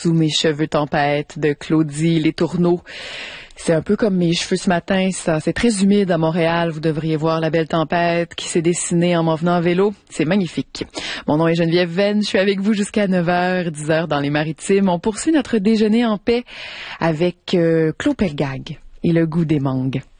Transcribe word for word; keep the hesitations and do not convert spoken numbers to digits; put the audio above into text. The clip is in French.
Sous mes cheveux tempête de Claudie Letourneau. C'est un peu comme mes cheveux ce matin, ça. C'est très humide à Montréal. Vous devriez voir la belle tempête qui s'est dessinée en m'en venant à vélo. C'est magnifique. Mon nom est Geneviève Venn. Je suis avec vous jusqu'à neuf heures, dix heures dans les Maritimes. On poursuit notre déjeuner en paix avec euh, Clos Pelgag et le goût des mangues.